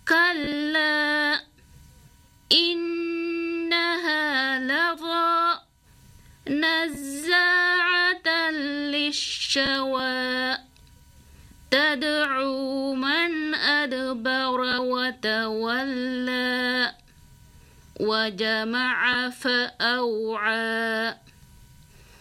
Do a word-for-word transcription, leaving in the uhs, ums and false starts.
كلا إنها لظى نزاعة للشوى تدعو من أدبر وتولى وجمع فأوعى